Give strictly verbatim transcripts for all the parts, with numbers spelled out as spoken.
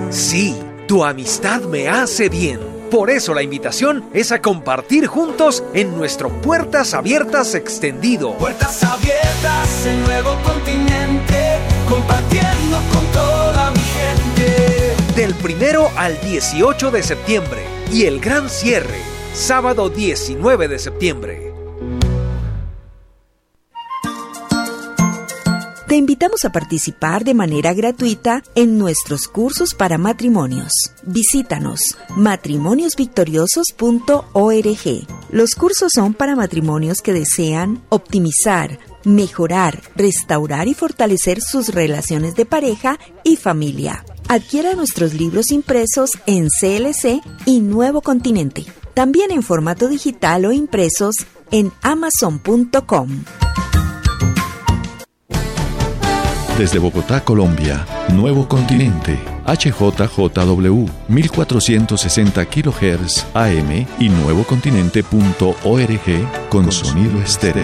Sí, tu amistad me hace bien. Por eso la invitación es a compartir juntos en nuestro Puertas Abiertas extendido. Puertas abiertas en Nuevo Continente, compartiendo con toda mi gente. Del primero al dieciocho de septiembre y el gran cierre, sábado diecinueve de septiembre. Te invitamos a participar de manera gratuita en nuestros cursos para matrimonios. Visítanos matrimonios victoriosos punto org. Los cursos son para matrimonios que desean optimizar, mejorar, restaurar y fortalecer sus relaciones de pareja y familia. Adquiera nuestros libros impresos en C L C y Nuevo Continente. También en formato digital o impresos en amazon punto com. Desde Bogotá, Colombia, Nuevo Continente, H J J W, mil cuatrocientos sesenta kilohertz A M y nuevo continente punto org con, con sonido estéreo.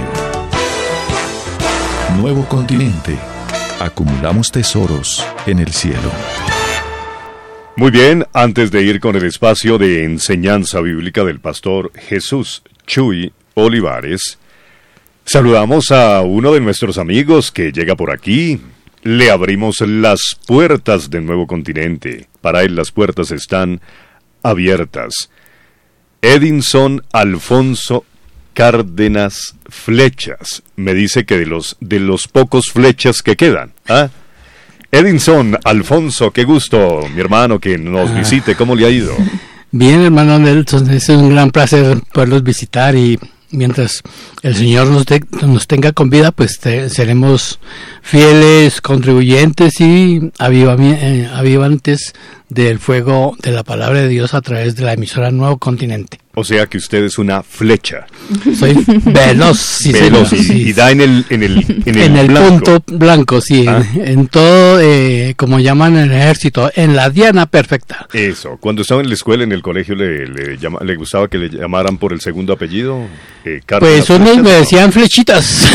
Nuevo Continente, acumulamos tesoros en el cielo. Muy bien, antes de ir con el espacio de enseñanza bíblica del pastor Jesús Chuy Olivares, saludamos a uno de nuestros amigos que llega por aquí. Le abrimos las puertas del Nuevo Continente. Para él las puertas están abiertas. Edinson Alfonso Cárdenas Flechas. Me dice que de los, de los pocos flechas que quedan. ¿Ah? Edinson Alfonso, qué gusto, mi hermano, que nos visite. ¿Cómo le ha ido? Bien, hermano Nelson, es un gran placer poderlos visitar y mientras el Señor nos, de, nos tenga con vida, pues te, seremos fieles contribuyentes y avivami, eh, avivantes del fuego de la palabra de Dios a través de la emisora Nuevo Continente. O sea que usted es una flecha. Soy veloz, sí, veloz señor, y, sí. y da en el en el en el, en el blanco. punto blanco, sí, ¿Ah? en, en todo, eh, como llaman en el ejército, en la diana perfecta. Eso. Cuando estaba en la escuela, en el colegio, le le, llama, le gustaba que le llamaran por el segundo apellido. Eh, pues unos me decían flechitas.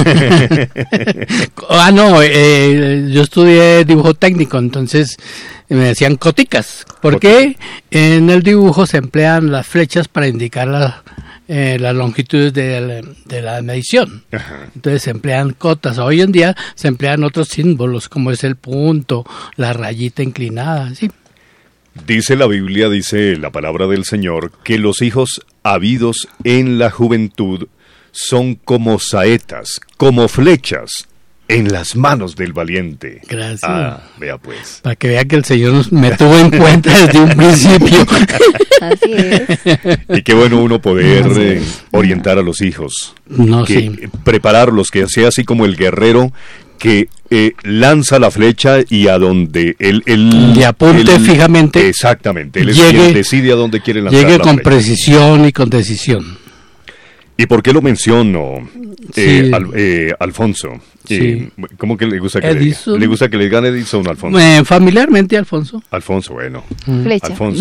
ah, no, eh, yo estudié dibujo técnico, entonces me decían coticas. ¿Por qué? En el dibujo se emplean las flechas para indicar la, eh, las longitudes de la, de la medición. Ajá. Entonces se emplean cotas. Hoy en día se emplean otros símbolos como es el punto, la rayita inclinada, ¿sí? Dice la Biblia, dice la palabra del Señor, que los hijos habidos en la juventud son como saetas, como flechas en las manos del valiente. Gracias. Ah, vea pues. Para que vea que el Señor nos, me tuvo en cuenta desde un principio. Así es. Y qué bueno uno poder eh, orientar a los hijos. No, que, sí. Prepararlos, que sea así como el guerrero que eh, lanza la flecha y a donde él... él le apunte él, fijamente. Exactamente. Él llegue, es quien decide a dónde quiere lanzar llegue la con flecha. precisión y con decisión. ¿Y por qué lo menciono, eh, Sí. al, eh, Alfonso? Sí. Eh, ¿Cómo que le gusta que Edison. le, le gusta que le digan Edison o Alfonso? Eh, familiarmente, Alfonso. Alfonso, bueno. Flecha. Alfonso.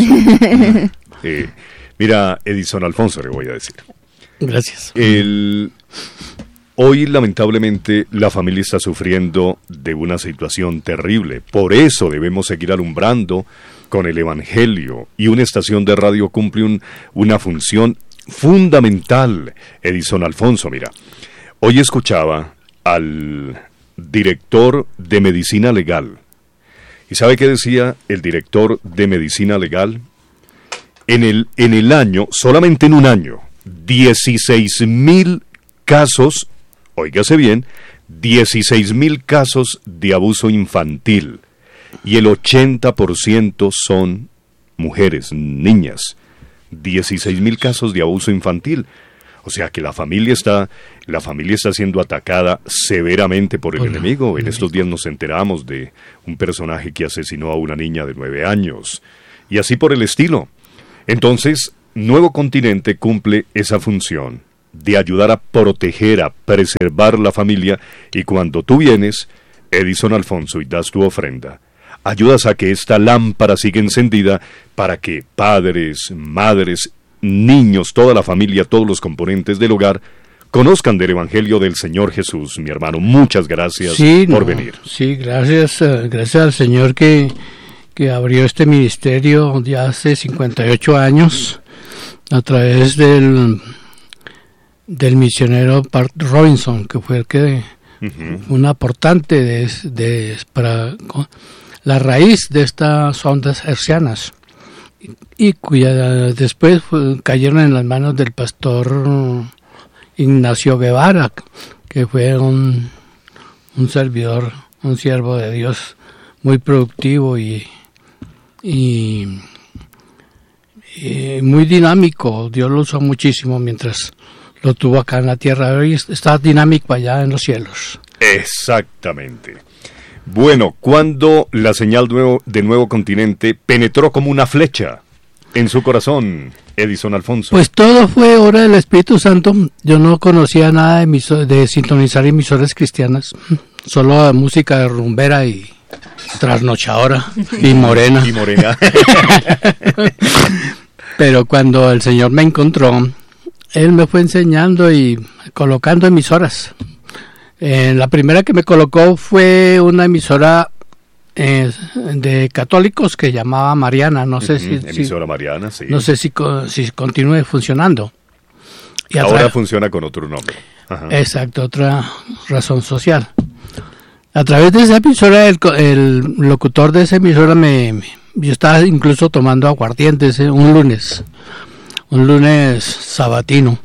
eh, mira, Edison Alfonso le voy a decir. Gracias. El, hoy, lamentablemente, la familia está sufriendo de una situación terrible. Por eso debemos seguir alumbrando con el Evangelio. Y una estación de radio cumple un, una función fundamental. Edison Alfonso, mira. Hoy escuchaba al director de Medicina Legal. ¿Y sabe qué decía el director de Medicina Legal? En el, en el año, solamente en un año, dieciséis mil casos, óigase bien, dieciséis mil casos de abuso infantil. Y el ochenta por ciento son mujeres, niñas. dieciséis mil casos de abuso infantil. O sea que la familia está, la familia está siendo atacada severamente por el Hola. enemigo. En estos días nos enteramos de un personaje que asesinó a una niña de nueve años. Y así por el estilo. Entonces, Nuevo Continente cumple esa función de ayudar a proteger, a preservar la familia. Y cuando tú vienes, Edison Alfonso, y das tu ofrenda, ayudas a que esta lámpara siga encendida para que padres, madres, niños, toda la familia, todos los componentes del hogar conozcan del Evangelio del Señor Jesús, mi hermano. Muchas gracias sí, por no, venir. Sí, gracias, uh, gracias al Señor que, que abrió este ministerio ya hace cincuenta y ocho años a través del del misionero Park Robinson, que fue el que uh-huh. un aportante de, de para la raíz de estas ondas hercianas, y, y cuya después fue, cayeron en las manos del pastor Ignacio Guevara, que fue un, un servidor, un siervo de Dios muy productivo y, y, y muy dinámico. Dios lo usó muchísimo mientras lo tuvo acá en la tierra. Hoy está dinámico allá en los cielos. Exactamente. Bueno, cuando la señal nuevo, de Nuevo Continente penetró como una flecha en su corazón, Edison Alfonso. Pues todo fue obra del Espíritu Santo. Yo no conocía nada de, emiso- de sintonizar emisoras cristianas, solo música rumbera y trasnochadora y morena. Y morena. Pero cuando el Señor me encontró, Él me fue enseñando y colocando emisoras. Eh, la primera que me colocó fue una emisora eh, de católicos que llamaba Mariana. No sé uh-huh, si emisora si, Mariana, sí. No sé si si continúe funcionando. Y ahora tra- funciona con otro nombre. Ajá. Exacto, otra razón social. A través de esa emisora, el, el locutor de esa emisora me, me yo estaba incluso tomando aguardientes eh, un lunes. Un lunes sabatino.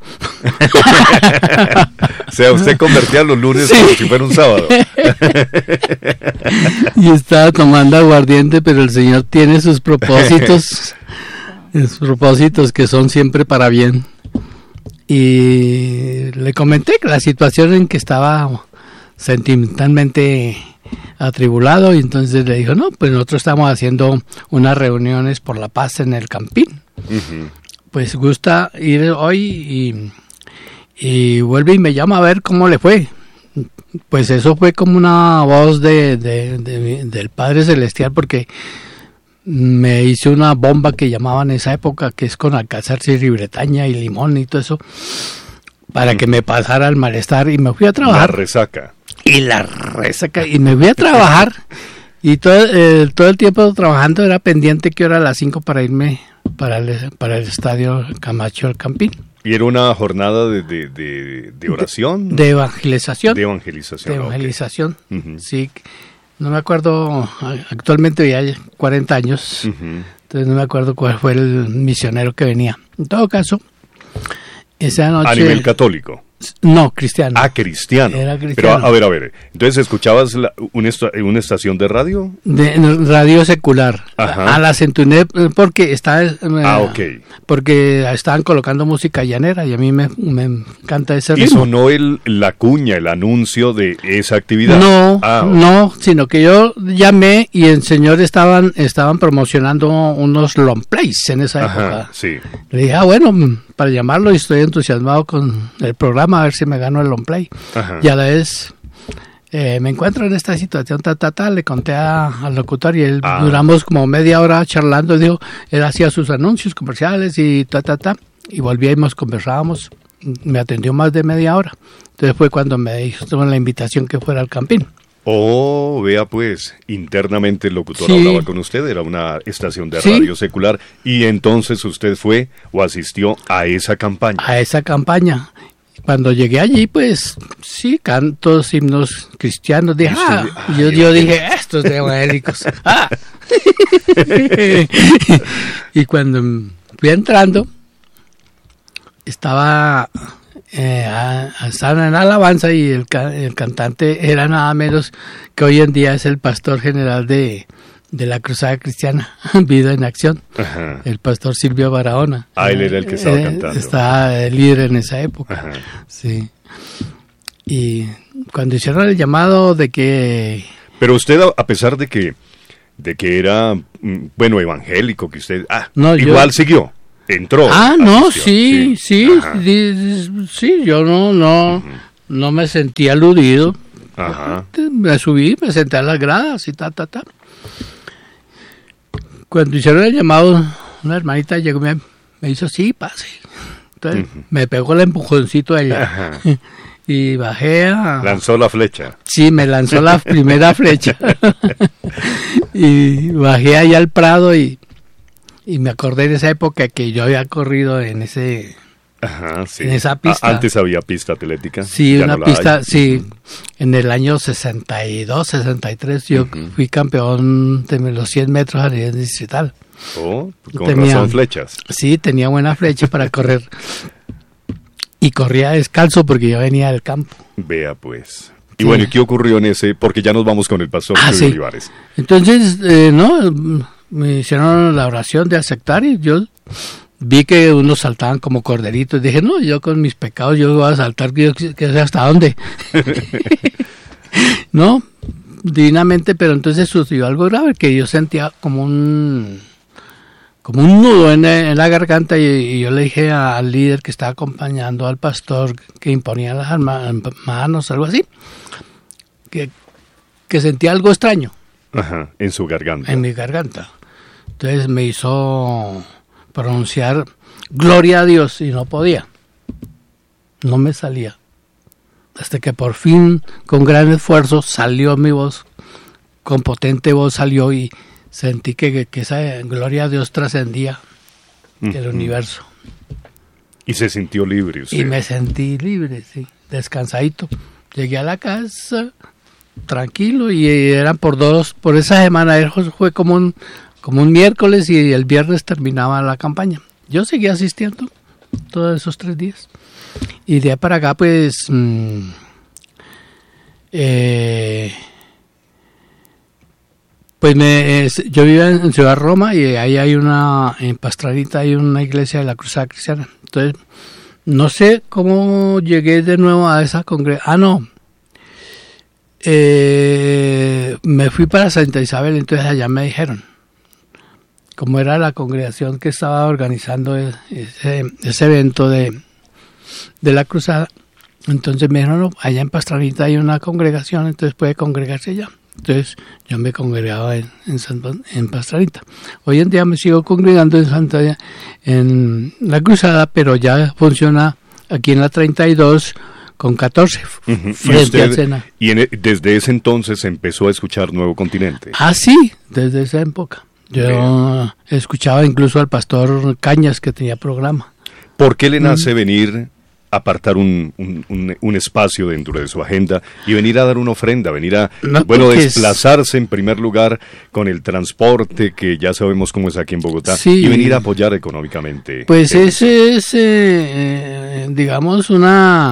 O sea, usted convertía los lunes sí. como si fuera un sábado. Y estaba tomando aguardiente, pero el Señor tiene sus propósitos, sus propósitos que son siempre para bien. Y le comenté que la situación en que estaba sentimentalmente atribulado, y entonces le dijo, no, pues nosotros estamos haciendo unas reuniones por la paz en el Campín. Uh-huh. Pues gusta ir hoy y, y vuelve y me llama a ver cómo le fue. Pues eso fue como una voz de, de, de, del Padre Celestial, porque me hice una bomba que llamaban en esa época, que es con alcázar y bretaña y limón y todo eso, para que me pasara el malestar, y me fui a trabajar. La resaca. Y la resaca, y me fui a trabajar, y todo, eh, todo el tiempo trabajando era pendiente que era a las cinco para irme para el, para el estadio Camacho del Campín. ¿Y era una jornada de, de, de, de oración? De, de evangelización. De evangelización. De evangelización, okay. uh-huh. Sí. No me acuerdo, actualmente ya hay cuarenta años, uh-huh. Entonces no me acuerdo cuál fue el misionero que venía. En todo caso, esa noche... ¿A nivel católico? No, cristiano. Ah, cristiano. Era cristiano. Pero a, a ver, a ver, entonces ¿escuchabas la, una, esta, una estación de radio? De radio secular. Ajá. A la Centunet, porque está... Eh, ah, ok. Porque estaban colocando música llanera y a mí me, me encanta ese ritmo. ¿Y sonó el, la cuña, el anuncio de esa actividad? No, ah, okay. no, sino que yo llamé y el señor estaban estaban promocionando unos long plays en esa Ajá, época. sí. Le dije, ah, bueno, para llamarlo, y estoy entusiasmado con el programa, a ver si me gano el long play. Ajá. Y a la vez eh, me encuentro en esta situación, ta, ta, ta, le conté a, al locutor y él, ah. duramos como media hora charlando, y dijo, él hacía sus anuncios comerciales y ta, ta, ta, y volvíamos, conversábamos, me atendió más de media hora. Entonces fue cuando me hizo la invitación que fuera al Campín. Oh, vea pues, internamente el locutor sí. hablaba con usted, era una estación de sí. radio secular, y entonces usted fue o asistió a esa campaña. A esa campaña. Cuando llegué allí, pues, sí, cantos, himnos cristianos, dije, ah, ah, yo, yo dije, estos de evangélicos, ah. Y cuando fui entrando, estaba... Eh, a, a estar en alabanza, y el, el cantante era nada menos que hoy en día es el pastor general de, de la Cruzada Cristiana, Vida en Acción. Ajá. El pastor Silvio Barahona. Ah, él era el que estaba eh, cantando. Estaba el líder en esa época. Ajá. Sí. Y cuando hicieron el llamado de que... Pero usted, a pesar de que de que era, bueno, evangélico, que usted... Ah, no, igual yo... siguió. Entró. Ah, no, sí, sí, sí, sí, yo no, no, uh-huh. no me sentí aludido. Ajá. Me subí, me senté a las gradas y ta, ta, ta. Cuando hicieron el llamado, una hermanita llegó, me, me hizo, sí, pase. Entonces uh-huh. me pegó el empujoncito a ella. Ajá. Y bajé a... Lanzó la flecha. Sí, me lanzó la primera flecha. Y bajé allá al Prado y, y me acordé de esa época que yo había corrido en ese Ajá, sí. en esa pista. A- antes había pista atlética. Sí, ya una no la pista, hay. sí. En el año sesenta y dos, sesenta y tres yo Ujú. fui campeón de los cien metros a nivel distrital. Oh, con Tenía- razón, flechas. Sí, tenía buena flecha para correr. Y corría descalzo porque yo venía del campo. Vea pues. Y Sí. bueno, ¿y qué ocurrió en ese? Porque ya nos vamos con el pastor Ah, Julio sí. Olivares. Entonces, eh, no, me hicieron la oración de aceptar y yo vi que unos saltaban como corderitos. Dije, no, yo con mis pecados yo voy a saltar, que, yo- que sé hasta dónde. No, divinamente, pero entonces sucedió algo grave, que yo sentía como un como un nudo en, en la garganta y, y yo le dije al líder que estaba acompañando al pastor que imponía las arma- manos, algo así, que, que sentía algo extraño Ajá, en su garganta. en mi garganta. Entonces me hizo pronunciar gloria a Dios y no podía. No me salía. Hasta que por fin, con gran esfuerzo, salió mi voz, con potente voz salió y sentí que, que, que esa gloria a Dios trascendía el Ujú. universo. Y se sintió libre usted. Y me sentí libre, sí, descansadito. Llegué a la casa tranquilo y eran por dos, por esa semana, eso fue como un, como un miércoles y el viernes terminaba la campaña. Yo seguí asistiendo todos esos tres días. Y de ahí para acá, pues, mmm, eh, pues me, es- yo vivía en Ciudad Roma y ahí hay una, en Pastranita hay una iglesia de la Cruzada Cristiana. Entonces, no sé cómo llegué de nuevo a esa congregación. Ah, no. Eh, me fui para Santa Isabel, entonces allá me dijeron, como era la congregación que estaba organizando ese, ese evento de, de la cruzada, entonces me dijeron, no, allá en Pastranita hay una congregación, entonces puede congregarse allá. Entonces yo me congregaba en, en, Santa- en Pastranita. Hoy en día me sigo congregando en Santa en la cruzada, pero ya funciona aquí en la treinta y dos con catorce, Ujú. ¿Y, frente a usted- Sena. y en e- desde ese entonces empezó a escuchar Nuevo Continente. Ah, sí, desde esa época. Yo Vea. escuchaba incluso al pastor Cañas que tenía programa. ¿Por qué le Mm. nace venir a apartar un, un, un- un espacio dentro de su agenda y venir a dar una ofrenda, venir a, No, bueno, porque es- desplazarse en primer lugar con el transporte, que ya sabemos cómo es aquí en Bogotá, Sí. y venir a apoyar económicamente? Pues Eh, ese es, eh, eh, digamos, una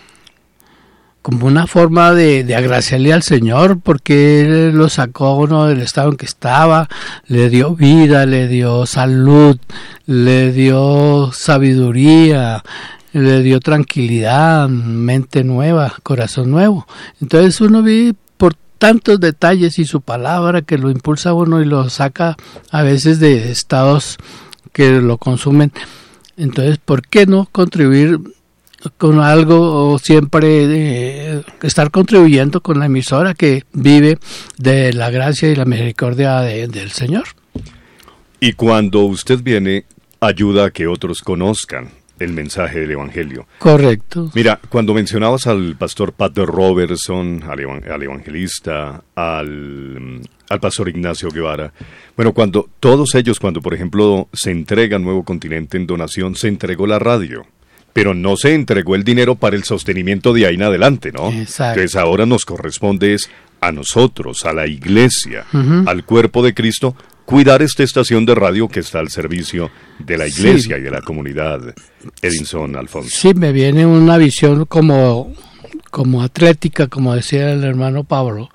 como una forma de, de agradecerle al Señor porque Él lo sacó a uno del estado en que estaba, le dio vida, le dio salud, le dio sabiduría, le dio tranquilidad, mente nueva, corazón nuevo. Entonces uno vive por tantos detalles y su palabra que lo impulsa a uno y lo saca a veces de estados que lo consumen. Entonces, ¿por qué no contribuir con algo o siempre eh, estar contribuyendo con la emisora que vive de la gracia y la misericordia de- del Señor? Y cuando usted viene, ayuda a que otros conozcan el mensaje del Evangelio. Correcto. Mira, cuando mencionabas al pastor Pat Robertson, al, evan- al evangelista, al, mm, al pastor Ignacio Guevara, bueno, cuando todos ellos, cuando por ejemplo se entrega Nuevo Continente en donación, se entregó la radio, pero no se entregó el dinero para el sostenimiento de ahí en adelante, ¿no? Exacto. Entonces ahora nos corresponde es a nosotros, a la iglesia, Ujú. al cuerpo de Cristo, cuidar esta estación de radio que está al servicio de la iglesia Sí. y de la comunidad. Edinson Alfonso. Sí, me viene una visión como, como atlética, como decía el hermano Pablo.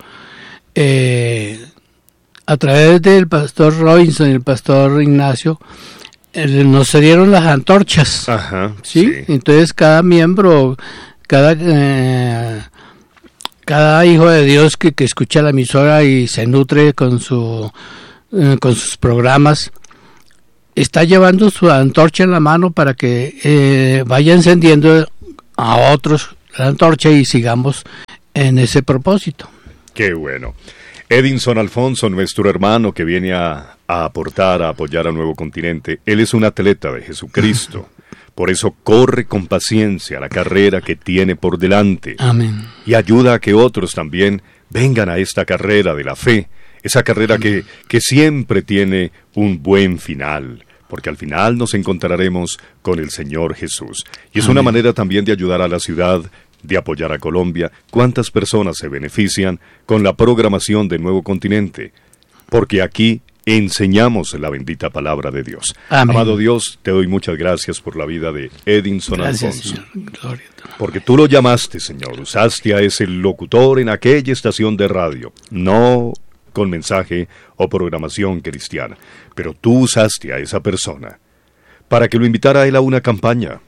Eh, a través del pastor Robinson y el pastor Ignacio, eh, nos se dieron las antorchas. Ajá, ¿sí? Entonces cada miembro, cada eh, cada hijo de Dios que, que escucha la emisora y se nutre con su eh, con sus programas, está llevando su antorcha en la mano para que eh, vaya encendiendo a otros la antorcha y sigamos en ese propósito. Qué bueno. Edinson Alfonso, nuestro hermano que viene a, a aportar, a apoyar a Nuevo Continente, él es un atleta de Jesucristo. Por eso corre con paciencia la carrera que tiene por delante Amén. y ayuda a que otros también vengan a esta carrera de la fe, esa carrera que, que siempre tiene un buen final, porque al final nos encontraremos con el Señor Jesús. Y es una manera también de ayudar a la ciudad, de apoyar a Colombia. ¿Cuántas personas se benefician con la programación de Nuevo Continente? Porque aquí enseñamos la bendita palabra de Dios. Amén. Amado Dios, te doy muchas gracias por la vida de Edinson Gracias, Alfonso. Señor. Gloria a ti. Porque tú lo llamaste, Señor, usaste a ese locutor en aquella estación de radio, no con mensaje o programación cristiana, pero tú usaste a esa persona para que lo invitara a él a una campaña.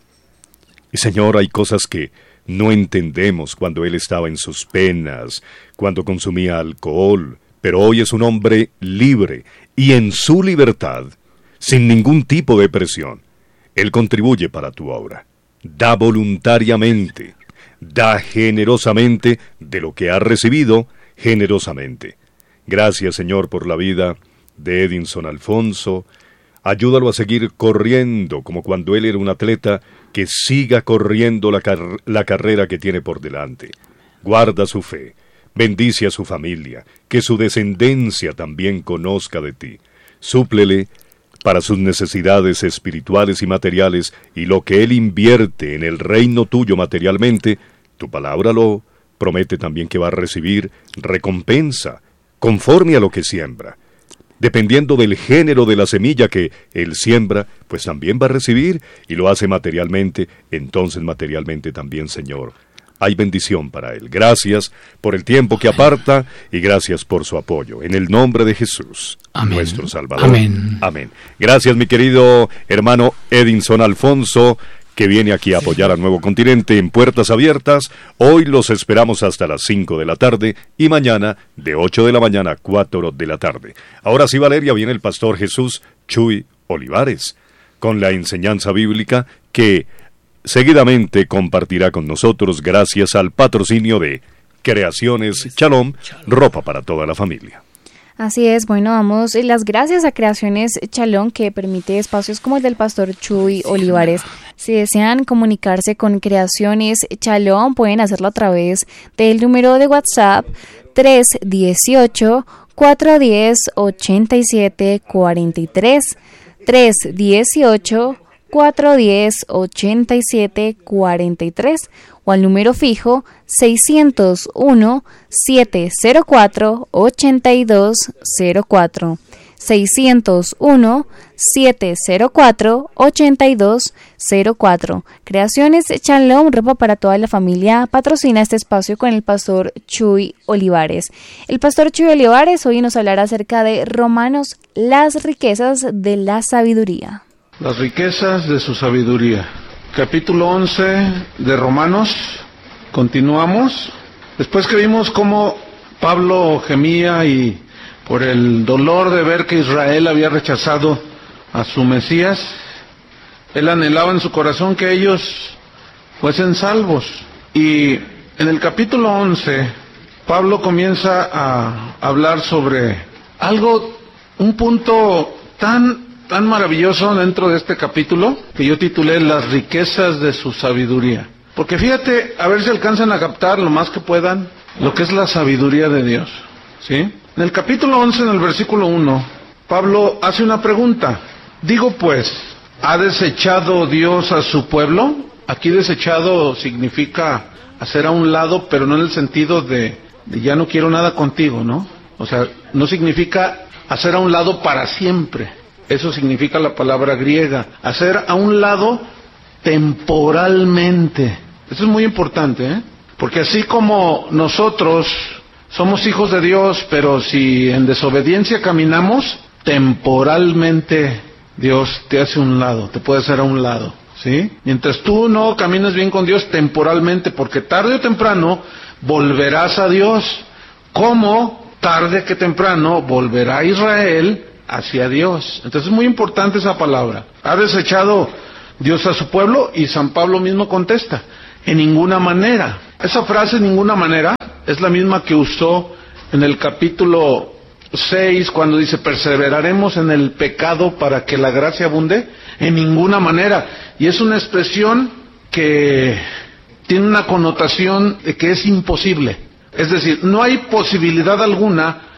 Y Señor, hay cosas que no entendemos cuando él estaba en sus penas, cuando consumía alcohol, pero hoy es un hombre libre y en su libertad, sin ningún tipo de presión, él contribuye para tu obra. Da voluntariamente, da generosamente de lo que ha recibido generosamente. Gracias, Señor, por la vida de Edinson Alfonso. Ayúdalo a seguir corriendo como cuando él era un atleta, que siga corriendo la, car- la carrera que tiene por delante. Guarda su fe, bendice a su familia, que su descendencia también conozca de ti. Súplele para sus necesidades espirituales y materiales, y lo que él invierte en el reino tuyo materialmente, tu palabra lo promete también que va a recibir recompensa, conforme a lo que siembra. Dependiendo del género de la semilla que él siembra, pues también va a recibir, y lo hace materialmente, entonces materialmente también, Señor, hay bendición para él. Gracias por el tiempo que aparta, y gracias por su apoyo. En el nombre de Jesús, Amén. Nuestro Salvador. Amén. Amén. Gracias, mi querido hermano Edinson Alfonso, que viene aquí a apoyar a Nuevo Continente en Puertas Abiertas. Hoy los esperamos hasta las cinco de la tarde y mañana de ocho de la mañana a cuatro de la tarde. Ahora sí, Valeria, viene el pastor Jesús Chuy Olivares con la enseñanza bíblica que seguidamente compartirá con nosotros gracias al patrocinio de Creaciones Shalom, ropa para toda la familia. Así es, bueno, damos las gracias a Creaciones Shalom, que permite espacios como el del pastor Chuy Olivares. Si desean comunicarse con Creaciones Shalom, pueden hacerlo a través del número de WhatsApp tres uno ocho, cuatro uno cero, ocho siete cuatro tres, tres uno ocho, cuatro uno cero, ocho siete cuatro tres, o al número fijo seis cero uno, siete cero cuatro, ocho dos cero cuatro, seis cero uno, siete cero cuatro, ocho dos cero cuatro. Creaciones Shalom, ropa para toda la familia, patrocina este espacio con el pastor Chuy Olivares. El pastor Chuy Olivares hoy nos hablará acerca de Romanos, las riquezas de la sabiduría. Las riquezas de su sabiduría. Capítulo once de Romanos. Continuamos. Después que vimos cómo Pablo gemía y por el dolor de ver que Israel había rechazado a su Mesías, él anhelaba en su corazón que ellos fuesen salvos. Y en el capítulo once, Pablo comienza a hablar sobre algo, un punto tan tan maravilloso dentro de este capítulo, que yo titulé Las riquezas de su sabiduría. Porque fíjate, a ver si alcanzan a captar lo más que puedan, lo que es la sabiduría de Dios, ¿sí? En el capítulo once, en el versículo uno, Pablo hace una pregunta. Digo pues, ¿ha desechado Dios a su pueblo? Aquí desechado significa hacer a un lado, pero no en el sentido de, de ya no quiero nada contigo, ¿no? O sea, no significa hacer a un lado para siempre. Eso significa la palabra griega, hacer a un lado temporalmente. Eso es muy importante, ¿eh? Porque así como nosotros somos hijos de Dios, pero si en desobediencia caminamos, temporalmente Dios te hace a un lado, te puede hacer a un lado, ¿sí? Mientras tú no camines bien con Dios temporalmente, porque tarde o temprano volverás a Dios, como tarde que temprano volverá Israel hacia Dios. Entonces es muy importante esa palabra. ¿Ha desechado Dios a su pueblo? Y San Pablo mismo contesta, en ninguna manera. Esa frase, en ninguna manera, es la misma que usó en el capítulo seis, cuando dice, perseveraremos en el pecado para que la gracia abunde. En ninguna manera. Y es una expresión que tiene una connotación de que es imposible. Es decir, no hay posibilidad alguna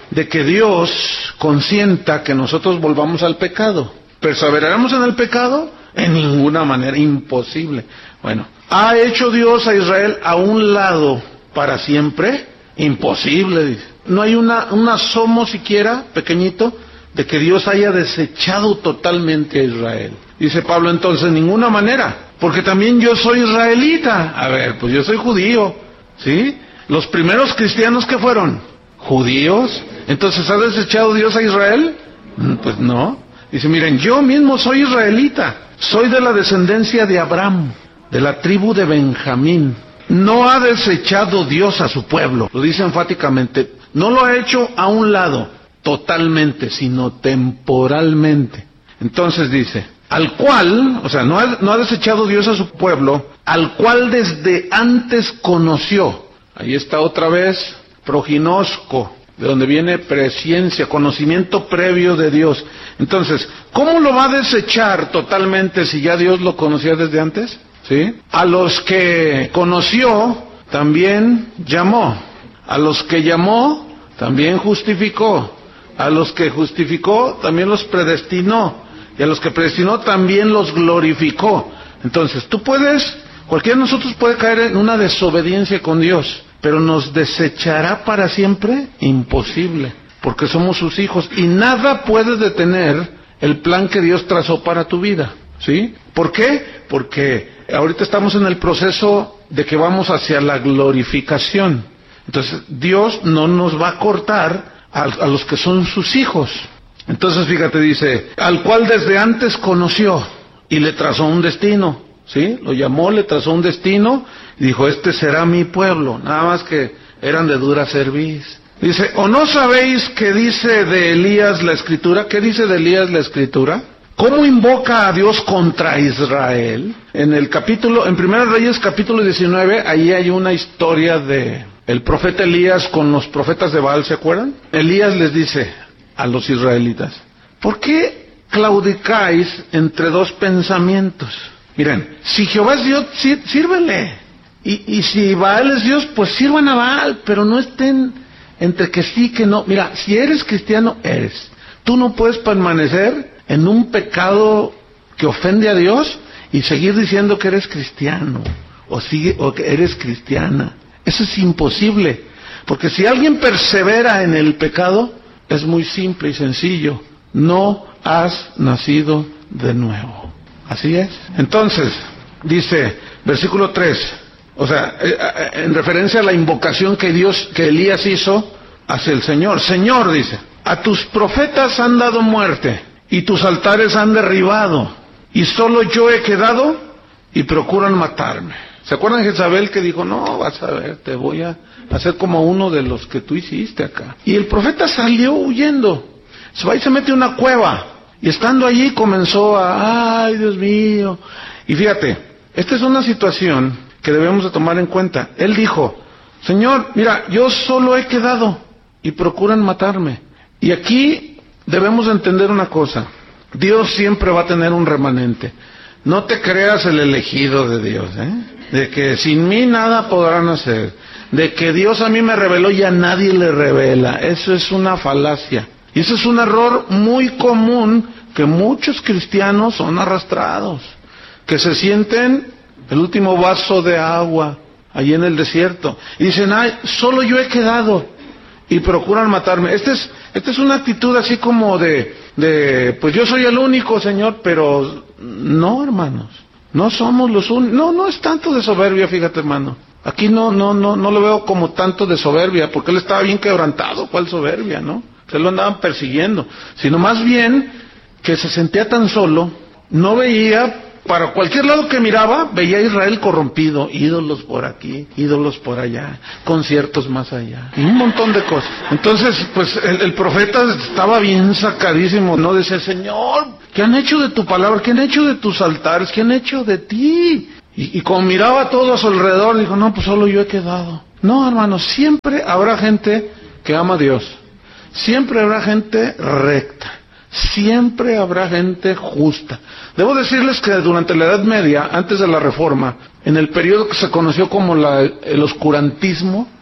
de que Dios consienta que nosotros volvamos al pecado. ¿Perseveraremos en el pecado? En ninguna manera, imposible. Bueno, ¿ha hecho Dios a Israel a un lado para siempre? Imposible, dice. No hay una, un asomo siquiera, pequeñito, de que Dios haya desechado totalmente a Israel. Dice Pablo, entonces, ninguna manera, porque también yo soy israelita. A ver, pues yo soy judío, ¿sí? Los primeros cristianos que fueron judíos. Entonces, ¿ha desechado Dios a Israel? Pues no. Dice, miren, yo mismo soy israelita, soy de la descendencia de Abraham, de la tribu de Benjamín. No ha desechado Dios a su pueblo, lo dice enfáticamente. No lo ha hecho a un lado, totalmente, sino temporalmente. Entonces dice, al cual, o sea, no ha, no ha desechado Dios a su pueblo, al cual desde antes conoció. Ahí está otra vez, proginosco, de donde viene presciencia, conocimiento previo de Dios. Entonces, ¿cómo lo va a desechar totalmente si ya Dios lo conocía desde antes? ¿Sí? A los que conoció, también llamó. A los que llamó, también justificó. A los que justificó, también los predestinó. Y a los que predestinó, también los glorificó. Entonces, tú puedes, cualquiera de nosotros puede caer en una desobediencia con Dios, pero ¿nos desechará para siempre? Imposible, porque somos sus hijos y nada puede detener el plan que Dios trazó para tu vida, ¿sí? ¿Por qué? Porque ahorita estamos en el proceso de que vamos hacia la glorificación. Entonces, Dios no nos va a cortar a, a los que son sus hijos. Entonces, fíjate, dice, al cual desde antes conoció y le trazó un destino, ¿sí? Lo llamó, le trazó un destino y dijo, este será mi pueblo. Nada más que eran de dura cerviz. Dice, ¿o no sabéis qué dice de Elías la Escritura? ¿Qué dice de Elías la Escritura? ¿Cómo invoca a Dios contra Israel? En el capítulo, en Primera Reyes capítulo diecinueve, ahí hay una historia de el profeta Elías con los profetas de Baal, ¿se acuerdan? Elías les dice a los israelitas, ¿por qué claudicáis entre dos pensamientos? Miren, si Jehová es Dios, sí, sírvele. Y, y si Baal es Dios, pues sirvan a Baal, pero no estén entre que sí, que no. Mira, si eres cristiano, eres. Tú no puedes permanecer en un pecado que ofende a Dios y seguir diciendo que eres cristiano, o, sigue, o que eres cristiana. Eso es imposible, porque si alguien persevera en el pecado, es muy simple y sencillo. No has nacido de nuevo. Así es. Entonces, dice, versículo tres, o sea, en referencia a la invocación que Dios, que Elías hizo hacia el Señor. Señor, dice, a tus profetas han dado muerte, y tus altares han derribado, y solo yo he quedado, y procuran matarme. ¿Se acuerdan de Jezabel que dijo, no, vas a ver, te voy a hacer como uno de los que tú hiciste acá? Y el profeta salió huyendo, se va y se mete en una cueva, y estando allí comenzó a, ay, Dios mío. Y fíjate, esta es una situación que debemos de tomar en cuenta. Él dijo, Señor, mira, yo solo he quedado, y procuran matarme. Y aquí debemos entender una cosa, Dios siempre va a tener un remanente. No te creas el elegido de Dios, ¿eh? De que sin mí nada podrán hacer, de que Dios a mí me reveló y a nadie le revela. Eso es una falacia. Y eso es un error muy común que muchos cristianos son arrastrados, que se sienten el último vaso de agua allí en el desierto y dicen, ay, solo yo he quedado, y procuran matarme. Esta es, esta es una actitud así como de, de, pues yo soy el único, Señor, pero no, hermanos, no somos los únicos. No, no es tanto de soberbia, fíjate, hermano. Aquí no, no, no, no lo veo como tanto de soberbia, porque él estaba bien quebrantado. ¿Cuál soberbia, no? Se lo andaban persiguiendo, sino más bien que se sentía tan solo, no veía, para cualquier lado que miraba, veía a Israel corrompido, ídolos por aquí, ídolos por allá, conciertos más allá, y un montón de cosas. Entonces, pues, el, el profeta estaba bien sacadísimo, no decía, Señor, ¿qué han hecho de tu palabra? ¿Qué han hecho de tus altares? ¿Qué han hecho de ti? Y, y como miraba todo a su alrededor, dijo, no, pues solo yo he quedado. No, hermanos, siempre habrá gente que ama a Dios, siempre habrá gente recta, siempre habrá gente justa. Debo decirles que durante la Edad Media, antes de la Reforma, en el periodo que se conoció como la, el oscurantismo,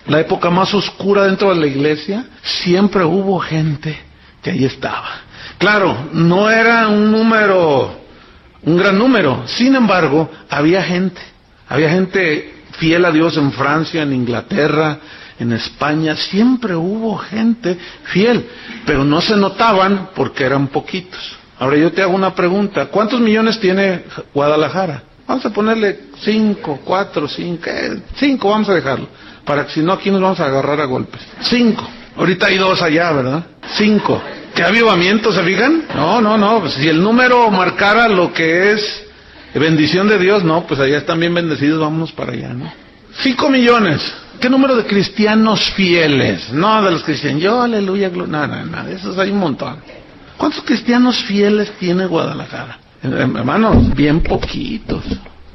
la época más oscura dentro de la iglesia, siempre hubo gente que ahí estaba. Claro, no era un número, un gran número, sin embargo, había gente, había gente fiel a Dios en Francia, en Inglaterra, en España, siempre hubo gente fiel, pero no se notaban porque eran poquitos. Ahora yo te hago una pregunta, ¿cuántos millones tiene Guadalajara? Vamos a ponerle cinco, cuatro, cinco, eh, cinco vamos a dejarlo, para que si no aquí nos vamos a agarrar a golpes. Cinco, ahorita hay dos allá, ¿verdad? Cinco. ¿Qué avivamiento, se fijan? No, no, no, pues si el número marcara lo que es bendición de Dios, no, pues allá están bien bendecidos, vámonos para allá, ¿no? Cinco millones. ¿Qué número de cristianos fieles? No, de los que dicen, yo, aleluya, gloria, nada, nada, de esos hay un montón. ¿Cuántos cristianos fieles tiene Guadalajara? Hermanos, bien poquitos,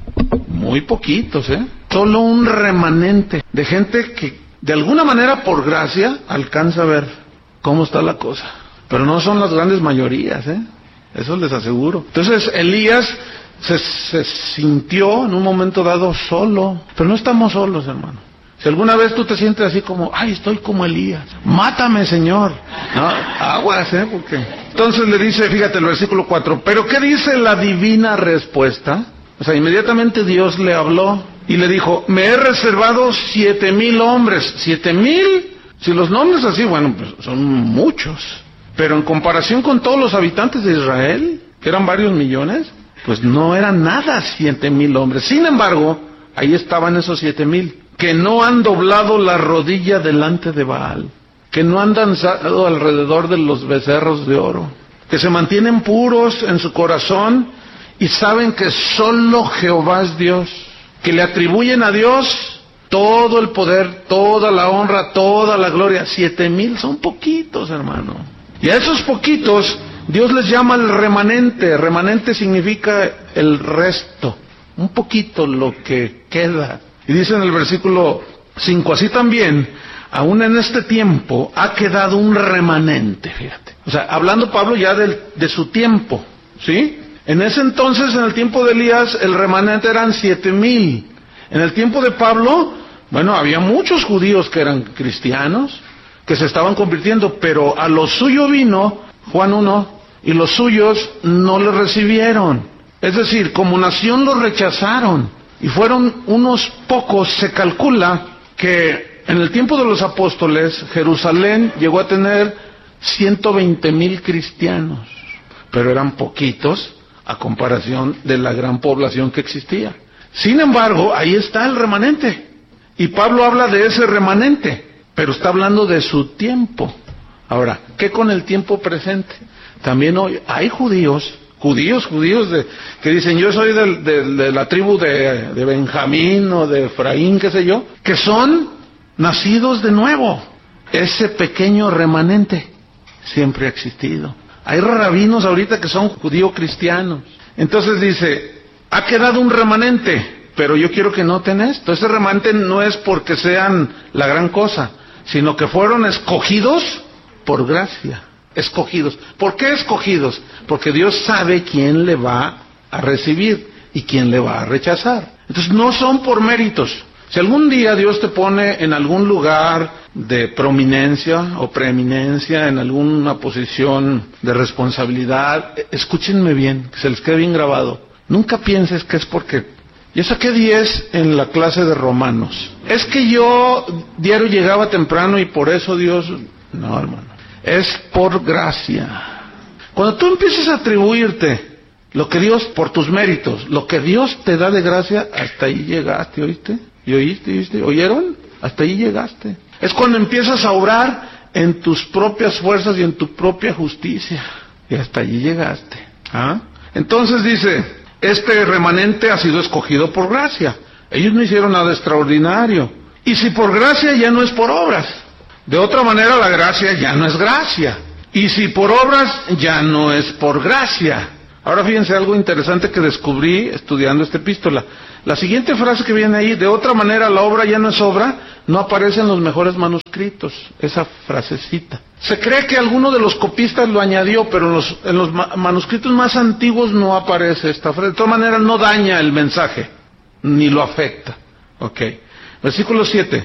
muy poquitos, ¿eh? Solo un remanente de gente que de alguna manera por gracia alcanza a ver cómo está la cosa. Pero no son las grandes mayorías, ¿eh? Eso les aseguro. Entonces Elías se, se sintió en un momento dado solo, pero no estamos solos, hermano. Si alguna vez tú te sientes así como, ay, estoy como Elías, mátame, Señor. No, aguas, ¿eh? Porque... Entonces le dice, fíjate el versículo cuatro, pero ¿qué dice la divina respuesta? O sea, inmediatamente Dios le habló y le dijo, me he reservado siete mil hombres. ¿Siete mil? Si los nombres así, bueno, pues son muchos. Pero en comparación con todos los habitantes de Israel, que eran varios millones, pues no eran nada siete mil hombres. Sin embargo, ahí estaban esos siete mil, que no han doblado la rodilla delante de Baal, que no han danzado alrededor de los becerros de oro, que se mantienen puros en su corazón y saben que solo Jehová es Dios, que le atribuyen a Dios todo el poder, toda la honra, toda la gloria. Siete mil son poquitos, hermano. Y a esos poquitos Dios les llama el remanente. Remanente significa el resto, un poquito lo que queda. Y dice en el versículo cinco, así también, aún en este tiempo ha quedado un remanente, fíjate. O sea, hablando Pablo ya de, de su tiempo, ¿sí? En ese entonces, en el tiempo de Elías, el remanente eran siete mil. En el tiempo de Pablo, bueno, había muchos judíos que eran cristianos, que se estaban convirtiendo, pero a lo suyo vino, Juan uno, y los suyos no le recibieron. Es decir, como nación lo rechazaron. Y fueron unos pocos, se calcula que en el tiempo de los apóstoles, Jerusalén llegó a tener ciento veinte mil cristianos, pero eran poquitos a comparación de la gran población que existía. Sin embargo, ahí está el remanente, y Pablo habla de ese remanente, pero está hablando de su tiempo. Ahora, ¿qué con el tiempo presente? También hoy hay judíos, judíos, judíos de, que dicen, yo soy de, de, de la tribu de, de Benjamín o de Efraín, qué sé yo, que son nacidos de nuevo. Ese pequeño remanente siempre ha existido. Hay rabinos ahorita que son judíos cristianos. Entonces dice, ha quedado un remanente, pero yo quiero que noten esto. Ese remanente no es porque sean la gran cosa, sino que fueron escogidos por gracia. Escogidos. ¿Por qué escogidos? Porque Dios sabe quién le va a recibir y quién le va a rechazar. Entonces no son por méritos. Si algún día Dios te pone en algún lugar de prominencia o preeminencia, en alguna posición de responsabilidad, escúchenme bien, que se les quede bien grabado. Nunca pienses que es porque yo saqué diez en la clase de Romanos. Es que yo diario llegaba temprano y por eso Dios... No, hermano. Es por gracia. Cuando tú empiezas a atribuirte lo que Dios, por tus méritos, lo que Dios te da de gracia, hasta ahí llegaste, ¿oíste? ¿Y oíste, oíste? ¿Oyeron? Hasta ahí llegaste. Es cuando empiezas a obrar en tus propias fuerzas y en tu propia justicia. Y hasta allí llegaste. ¿Ah? Entonces dice, este remanente ha sido escogido por gracia. Ellos no hicieron nada extraordinario. Y si por gracia, ya no es por obras. De otra manera, la gracia ya no es gracia. Y si por obras, ya no es por gracia. Ahora fíjense algo interesante que descubrí estudiando esta epístola. La siguiente frase que viene ahí, de otra manera la obra ya no es obra, no aparece en los mejores manuscritos, esa frasecita. Se cree que alguno de los copistas lo añadió, pero en los, en los ma- manuscritos más antiguos no aparece esta frase. De todas maneras no daña el mensaje, ni lo afecta. Ok. Versículo siete.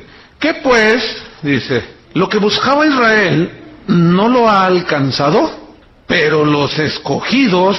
¿Qué pues? Dice, lo que buscaba Israel no lo ha alcanzado, pero los escogidos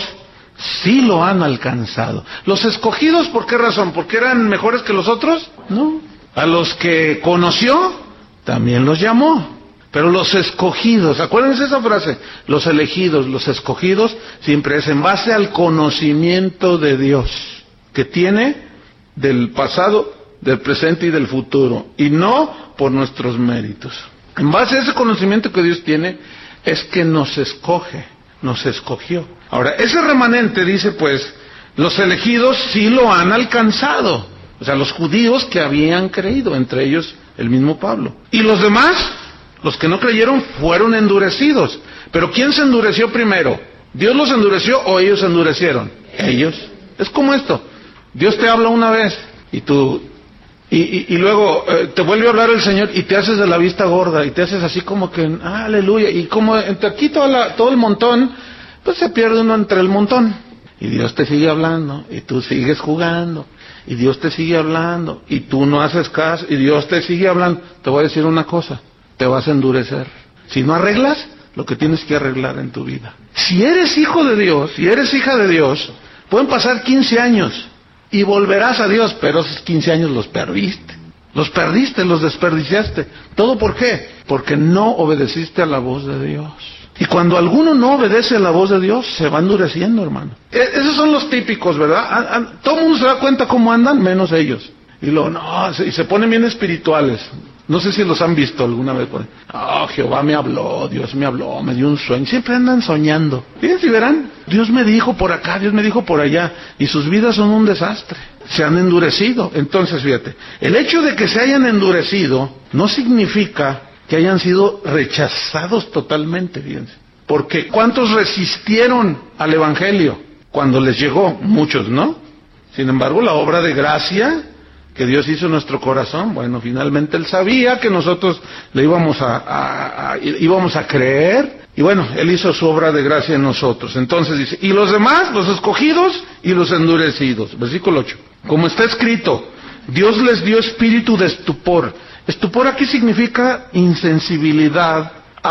sí lo han alcanzado. ¿Los escogidos por qué razón? ¿Porque eran mejores que los otros? No. A los que conoció, también los llamó. Pero los escogidos, acuérdense esa frase, los elegidos, los escogidos, siempre es en base al conocimiento de Dios, que tiene del pasado, del presente y del futuro, y no por nuestros méritos. En base a ese conocimiento que Dios tiene, es que nos escoge, nos escogió. Ahora, ese remanente dice pues, los elegidos sí lo han alcanzado, o sea, los judíos que habían creído, entre ellos el mismo Pablo. Y los demás, los que no creyeron, fueron endurecidos. Pero ¿quién se endureció primero? ¿Dios los endureció o ellos se endurecieron? Ellos. Es como esto, Dios te habla una vez, y tú... Y, y, y luego eh, te vuelve a hablar el Señor y te haces de la vista gorda y te haces así como que, ah, aleluya, y como entre aquí toda la, todo el montón, pues se pierde uno entre el montón. Y Dios te sigue hablando y tú sigues jugando y Dios te sigue hablando y tú no haces caso y Dios te sigue hablando. Te voy a decir una cosa, te vas a endurecer. Si no arreglas lo que tienes que arreglar en tu vida. Si eres hijo de Dios, si eres hija de Dios, pueden pasar quince años. Y volverás a Dios, pero esos quince años los perdiste. Los perdiste, los desperdiciaste. ¿Todo por qué? Porque no obedeciste a la voz de Dios. Y cuando alguno no obedece a la voz de Dios, se va endureciendo, hermano. E- esos son los típicos, ¿verdad? A- a- todo el mundo se da cuenta cómo andan, menos ellos. Y luego, no, se, y se ponen bien espirituales. No sé si los han visto alguna vez. Oh, Jehová me habló, Dios me habló, me dio un sueño. Siempre andan soñando. Fíjense, verán, Dios me dijo por acá, Dios me dijo por allá. Y sus vidas son un desastre. Se han endurecido. Entonces, fíjate, el hecho de que se hayan endurecido no significa que hayan sido rechazados totalmente, fíjense. Porque ¿cuántos resistieron al Evangelio cuando les llegó? Muchos, ¿no? Sin embargo, la obra de gracia que Dios hizo en nuestro corazón, bueno, finalmente Él sabía que nosotros le íbamos a, a, a, íbamos a creer, y bueno, Él hizo su obra de gracia en nosotros. Entonces dice, y los demás, los escogidos y los endurecidos. Versículo ocho. Como está escrito, Dios les dio espíritu de estupor. Estupor aquí significa insensibilidad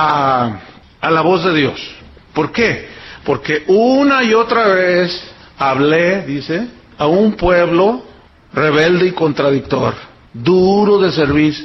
a, a la voz de Dios. ¿Por qué? Porque una y otra vez hablé, dice, a un pueblo rebelde y contradictor, duro de servir,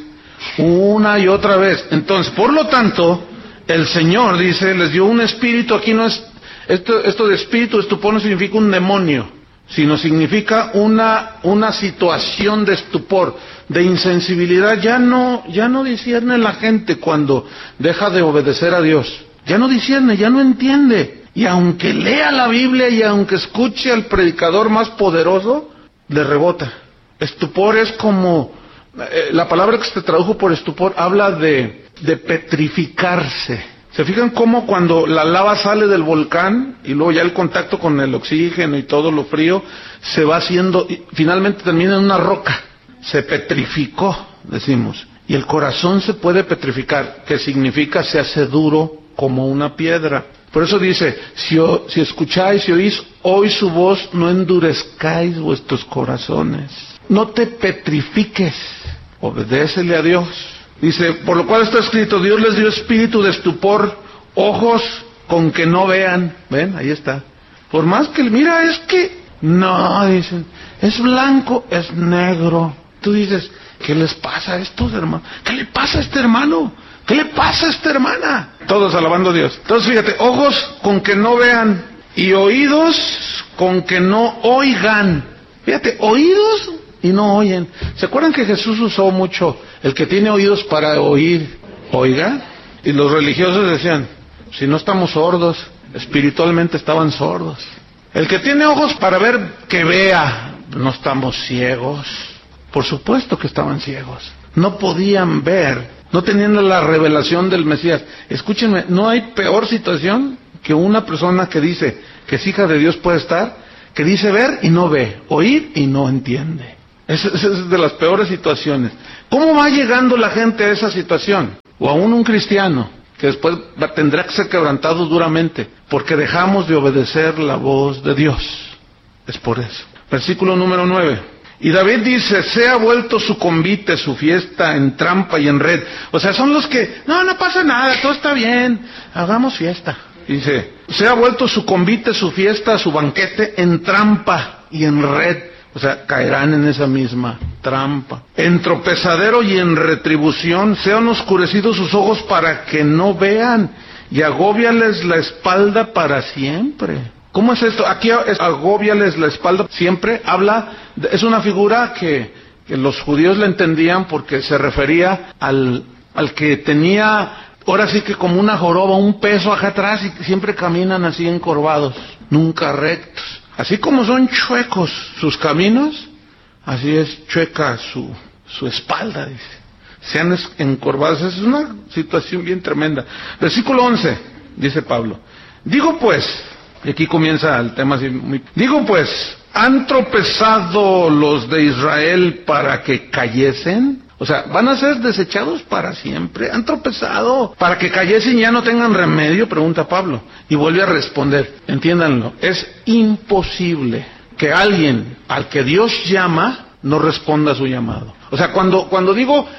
una y otra vez. Entonces, por lo tanto, el Señor, dice, les dio un espíritu. Aquí no es, esto, esto de espíritu, estupor no significa un demonio, sino significa una, una situación de estupor, de insensibilidad. Ya no, ya no discierne la gente cuando deja de obedecer a Dios. Ya no discierne, ya no entiende. Y aunque lea la Biblia y aunque escuche al predicador más poderoso, le rebota. Estupor es como, eh, la palabra que se tradujo por estupor habla de, de petrificarse. ¿Se fijan cómo cuando la lava sale del volcán y luego ya el contacto con el oxígeno y todo lo frío se va haciendo, y finalmente termina en una roca? Se petrificó, decimos. Y el corazón se puede petrificar, que significa se hace duro como una piedra. Por eso dice, si, o, si escucháis y oís hoy su voz, no endurezcáis vuestros corazones. No te petrifiques, obedécele a Dios. Dice, por lo cual está escrito, Dios les dio espíritu de estupor, ojos con que no vean. ¿Ven? Ahí está. Por más que, mira, es que, no, dicen, es blanco, es negro. Tú dices, ¿qué les pasa a estos hermanos? ¿Qué le pasa a este hermano? ¿Qué le pasa a esta hermana? Todos alabando a Dios. Entonces fíjate, ojos con que no vean y oídos con que no oigan. Fíjate, oídos y no oyen. ¿Se acuerdan que Jesús usó mucho el que tiene oídos para oír, oiga? Y los religiosos decían, si no estamos sordos, espiritualmente estaban sordos. El que tiene ojos para ver, que vea. No estamos ciegos. Por supuesto que estaban ciegos. No podían ver. No tenían la revelación del Mesías. Escúchenme, no hay peor situación que una persona que dice que es hija de Dios puede estar, que dice ver y no ve, oír y no entiende. Esa es de las peores situaciones. ¿Cómo va llegando la gente a esa situación? O aún un cristiano, que después tendrá que ser quebrantado duramente, porque dejamos de obedecer la voz de Dios. Es por eso. Versículo número nueve. Y David dice, se ha vuelto su convite, su fiesta en trampa y en red. O sea, son los que, no, no pasa nada, todo está bien, hagamos fiesta. Dice, se ha vuelto su convite, su fiesta, su banquete en trampa y en red. O sea, caerán en esa misma trampa. En tropezadero y en retribución, sean oscurecidos sus ojos para que no vean, y agóbiales la espalda para siempre. ¿Cómo es esto? Aquí es agóbiales la espalda siempre. Habla, de, es una figura que, que los judíos la entendían porque se refería al, al que tenía, ahora sí que como una joroba, un peso acá atrás y siempre caminan así encorvados, nunca rectos. Así como son chuecos sus caminos, así es chueca su, su espalda, dice. Sean encorvados. Es una situación bien tremenda. Versículo once, dice Pablo. Digo pues, y aquí comienza el tema así muy... Digo pues, ¿han tropezado los de Israel para que cayesen? O sea, ¿van a ser desechados para siempre? ¿Han tropezado para que cayesen y ya no tengan remedio? Pregunta Pablo. Y vuelve a responder, entiéndanlo, es imposible que alguien al que Dios llama no responda a su llamado. O sea, cuando, cuando digo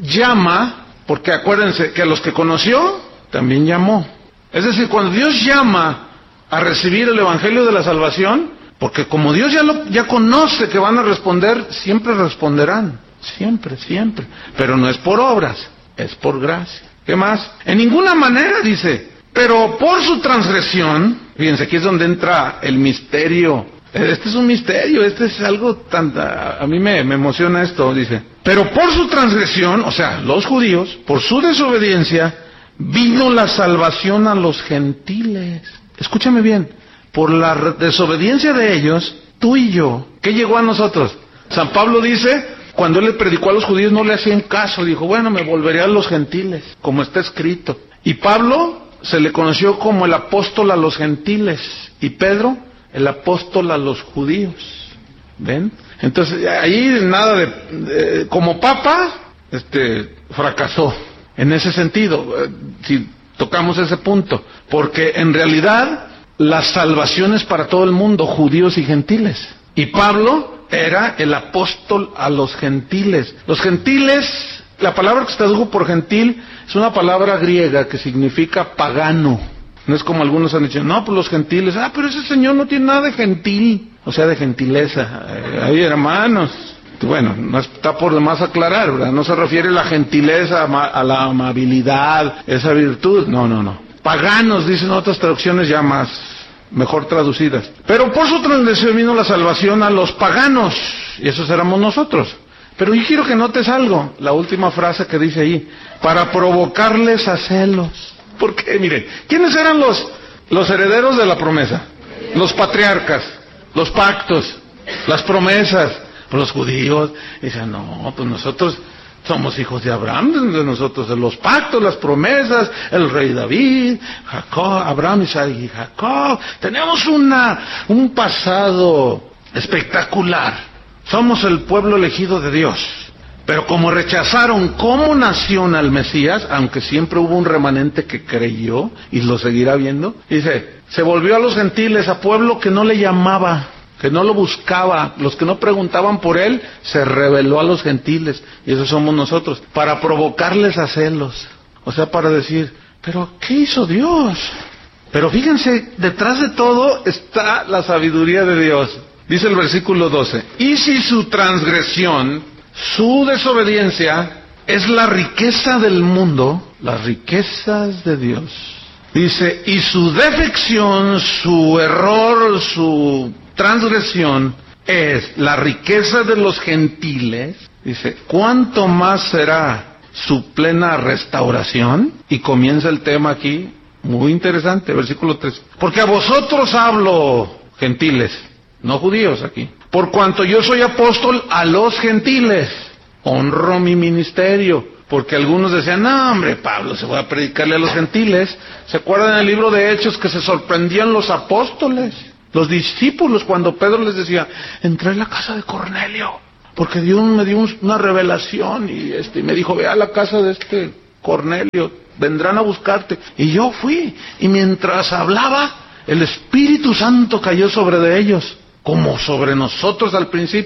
llama, porque acuérdense que a los que conoció, también llamó. Es decir, cuando Dios llama a recibir el evangelio de la salvación, porque como Dios ya lo, ya conoce que van a responder, siempre responderán, siempre, siempre, pero no es por obras, es por gracia. ¿Qué más? En ninguna manera, dice, pero por su transgresión, fíjense, aquí es donde entra el misterio. Este es un misterio, este es algo tan, a, a mí me, me emociona esto, dice, pero por su transgresión, o sea, los judíos, por su desobediencia, vino la salvación a los gentiles. Escúchame bien, por la desobediencia de ellos, tú y yo, ¿qué llegó a nosotros? San Pablo dice, cuando él le predicó a los judíos no le hacían caso, dijo, bueno, me volveré a los gentiles, como está escrito. Y Pablo se le conoció como el apóstol a los gentiles, y Pedro, el apóstol a los judíos. ¿Ven? Entonces, ahí nada de, de como papa, este, fracasó, en ese sentido, si tocamos ese punto, porque en realidad la salvación es para todo el mundo, judíos y gentiles. Y Pablo era el apóstol a los gentiles. Los gentiles, la palabra que se tradujo por gentil es una palabra griega que significa pagano. No es como algunos han dicho, no, pues los gentiles, ah, pero ese señor no tiene nada de gentil, o sea, de gentileza. Hay hermanos. Bueno, no está por demás aclarar, ¿verdad? No se refiere la gentileza a la amabilidad, esa virtud, no, no, no. Paganos, dicen otras traducciones ya más, mejor traducidas. Pero por su transgresión vino la salvación a los paganos, y esos éramos nosotros. Pero yo quiero que notes algo, la última frase que dice ahí, para provocarles a celos. Porque, mire, ¿quiénes eran los, los herederos de la promesa? Los patriarcas, los pactos, las promesas. Los judíos dicen, no, pues nosotros somos hijos de Abraham, de nosotros de los pactos, las promesas, el rey David, Jacob, Abraham, Isaac y Jacob. Tenemos una, un pasado espectacular. Somos el pueblo elegido de Dios. Pero como rechazaron como nación al Mesías, aunque siempre hubo un remanente que creyó y lo seguirá viendo, dice, se volvió a los gentiles, a pueblo que no le llamaba, que no lo buscaba, los que no preguntaban por él, se rebeló a los gentiles, y esos somos nosotros, para provocarles a celos, o sea, para decir, pero ¿qué hizo Dios? Pero fíjense, detrás de todo está la sabiduría de Dios. Dice el versículo doce, y si su transgresión, su desobediencia, es la riqueza del mundo, las riquezas de Dios, dice, y su defección, su error, su transgresión es la riqueza de los gentiles, dice, ¿cuánto más será su plena restauración? Y comienza el tema aquí, muy interesante, versículo tres. Porque a vosotros hablo, gentiles, no judíos aquí, por cuanto yo soy apóstol a los gentiles, honro mi ministerio. Porque algunos decían, no hombre, Pablo se va a predicarle a los gentiles. ¿Se acuerdan del libro de Hechos que se sorprendían los apóstoles? Los discípulos, cuando Pedro les decía, entré en la casa de Cornelio, porque Dios me dio un, una revelación, y este, y me dijo, ve a la casa de este Cornelio, vendrán a buscarte. Y yo fui, y mientras hablaba, el Espíritu Santo cayó sobre de ellos, como sobre nosotros al principio.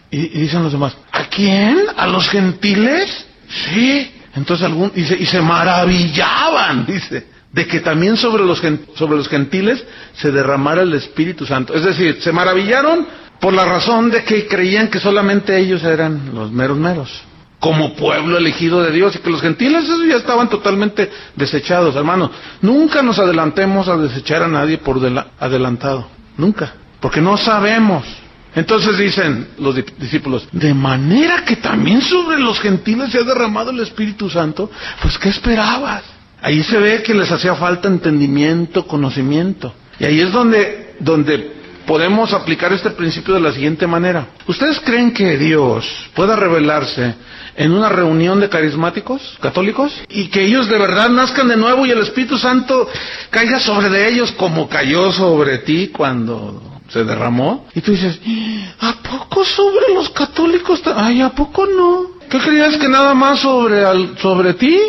Y, y dicen los demás, ¿a quién? ¿A los gentiles? Sí. Entonces algún, dice, y se maravillaban, dice, de que también sobre los, sobre los gentiles se derramara el Espíritu Santo. Es decir, se maravillaron por la razón de que creían que solamente ellos eran los meros meros, como pueblo elegido de Dios, y que los gentiles esos ya estaban totalmente desechados. Hermanos, nunca nos adelantemos a desechar a nadie por adelantado, nunca, porque no sabemos. Entonces dicen los discípulos, de manera que también sobre los gentiles se ha derramado el Espíritu Santo, pues ¿qué esperabas? Ahí se ve que les hacía falta entendimiento, conocimiento, y ahí es donde, donde podemos aplicar este principio de la siguiente manera. ¿Ustedes creen que Dios pueda revelarse en una reunión de carismáticos católicos y que ellos de verdad nazcan de nuevo y el Espíritu Santo caiga sobre de ellos como cayó sobre ti cuando se derramó? Y tú dices, ¿a poco sobre los católicos? Ay, ¿a poco no? ¿Qué creías que nada más sobre, al, sobre ti?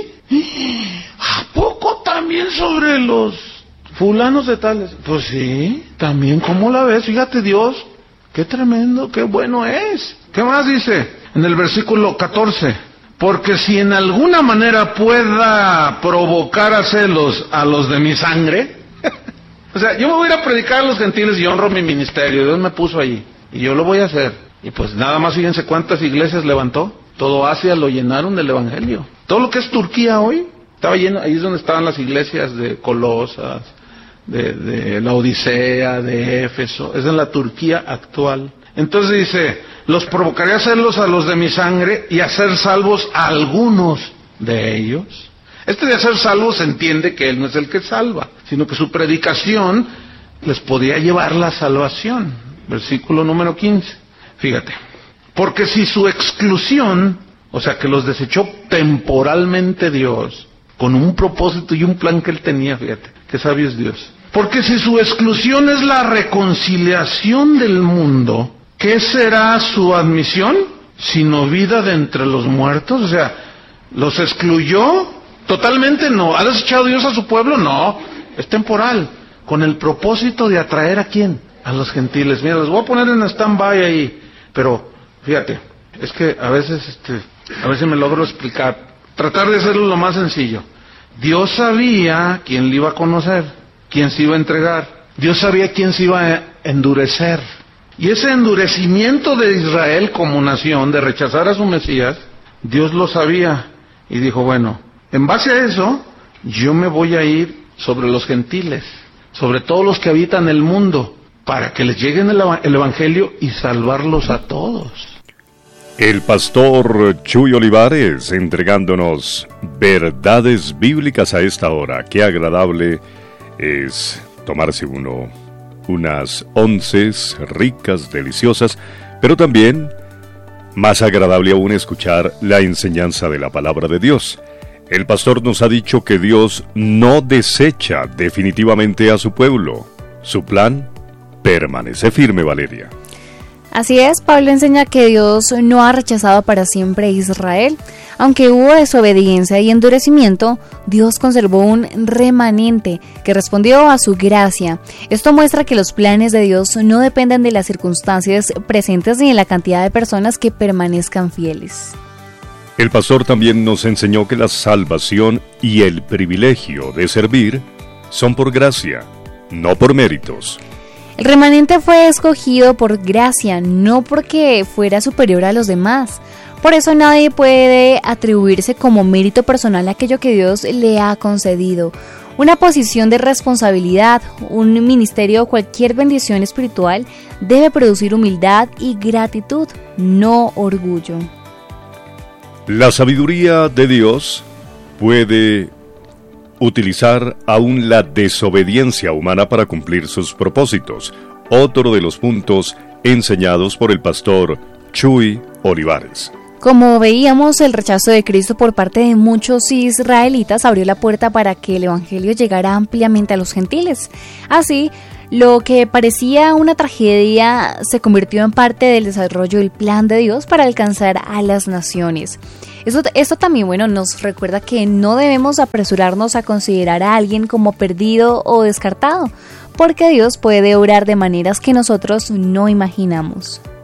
¿A poco también sobre los fulanos de tales? Pues sí, también. ¿Cómo la ves? Fíjate, Dios, qué tremendo, qué bueno es. ¿Qué más dice? En el versículo catorce, porque si en alguna manera pueda provocar a celos a los de mi sangre, o sea, yo me voy a ir a predicar a los gentiles y honro mi ministerio, Dios me puso allí, y yo lo voy a hacer. Y pues nada más fíjense cuántas iglesias levantó, todo Asia lo llenaron del evangelio. Todo lo que es Turquía hoy, estaba lleno, ahí es donde estaban las iglesias de Colosas, de, de la Odisea, de Éfeso, es en la Turquía actual. Entonces dice, los provocaré a hacerlos a los de mi sangre y a ser salvos a algunos de ellos. Este de hacer salvos se entiende que él no es el que salva, sino que su predicación les podía llevar la salvación. Versículo número quince, fíjate. Porque si su exclusión, o sea que los desechó temporalmente Dios, con un propósito y un plan que él tenía, fíjate, qué sabio es Dios. Porque si su exclusión es la reconciliación del mundo, ¿qué será su admisión? Sino vida de entre los muertos. O sea, ¿los excluyó? Totalmente no. ¿Ha desechado Dios a su pueblo? No, es temporal, con el propósito de atraer ¿a quién? A los gentiles. Mira, les voy a poner en stand-by ahí, pero fíjate, es que a veces, este, a veces me logro explicar, tratar de hacerlo lo más sencillo. Dios sabía quién le iba a conocer, quién se iba a entregar. Dios sabía quién se iba a endurecer. Y ese endurecimiento de Israel como nación, de rechazar a su Mesías, Dios lo sabía. Y dijo, bueno, en base a eso, yo me voy a ir sobre los gentiles, sobre todos los que habitan el mundo, para que les llegue el Evangelio y salvarlos a todos. El pastor Chuy Olivares entregándonos verdades bíblicas a esta hora. Qué agradable es tomarse uno unas onces ricas, deliciosas, pero también más agradable aún escuchar la enseñanza de la palabra de Dios. El pastor nos ha dicho que Dios no desecha definitivamente a su pueblo. Su plan permanece firme, Valeria. Así es, Pablo enseña que Dios no ha rechazado para siempre a Israel. Aunque hubo desobediencia y endurecimiento, Dios conservó un remanente que respondió a su gracia. Esto muestra que los planes de Dios no dependen de las circunstancias presentes ni de la cantidad de personas que permanezcan fieles. El pastor también nos enseñó que la salvación y el privilegio de servir son por gracia, no por méritos. El remanente fue escogido por gracia, no porque fuera superior a los demás. Por eso nadie puede atribuirse como mérito personal aquello que Dios le ha concedido. Una posición de responsabilidad, un ministerio o cualquier bendición espiritual debe producir humildad y gratitud, no orgullo. La sabiduría de Dios puede utilizar aún la desobediencia humana para cumplir sus propósitos. Otro de los puntos enseñados por el pastor Chuy Olivares. Como veíamos, el rechazo de Cristo por parte de muchos israelitas abrió la puerta para que el evangelio llegara ampliamente a los gentiles. Así, lo que parecía una tragedia se convirtió en parte del desarrollo del plan de Dios para alcanzar a las naciones. Esto, esto también, bueno, nos recuerda que no debemos apresurarnos a considerar a alguien como perdido o descartado, porque Dios puede obrar de maneras que nosotros no imaginamos.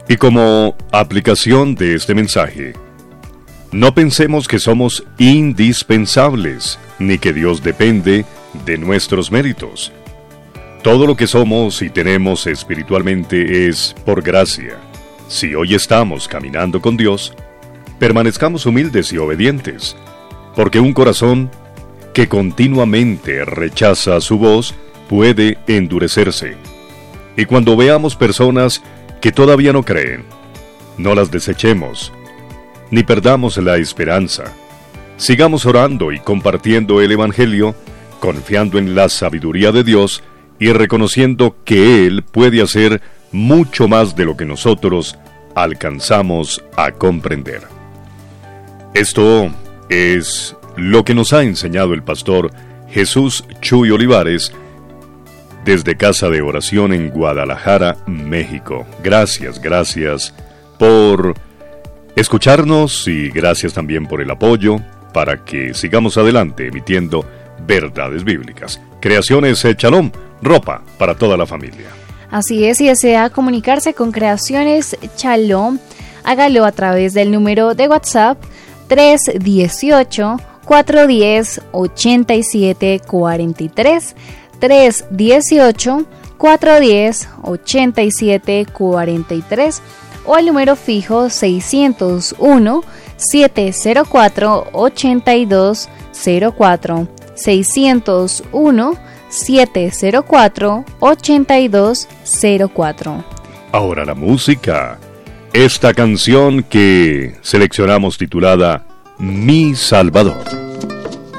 Y como aplicación de este mensaje, no pensemos que somos indispensables, ni que Dios depende de nuestros méritos. Todo lo que somos y tenemos espiritualmente es por gracia. Si hoy estamos caminando con Dios, permanezcamos humildes y obedientes, porque un corazón que continuamente rechaza su voz puede endurecerse. Y cuando veamos personas que todavía no creen, no las desechemos, ni perdamos la esperanza. Sigamos orando y compartiendo el Evangelio, confiando en la sabiduría de Dios y reconociendo que Él puede hacer mucho más de lo que nosotros alcanzamos a comprender. Esto es lo que nos ha enseñado el pastor Jesús Chuy Olivares desde Casa de Oración en Guadalajara, México. Gracias, gracias por escucharnos y gracias también por el apoyo para que sigamos adelante emitiendo verdades bíblicas. Creaciones Shalom, ropa para toda la familia. Así es, si desea comunicarse con Creaciones Shalom, hágalo a través del número de WhatsApp tres uno ocho, cuatro uno cero, ocho siete cuatro tres, tres uno ocho, cuatro uno cero, ocho siete cuatro tres o el número fijo seiscientos uno, siete cero cuatro, ocho dos cero cuatro, seiscientos uno, siete cero cuatro, ocho dos cero cuatro. Ahora la música. Esta canción que seleccionamos titulada Mi Salvador.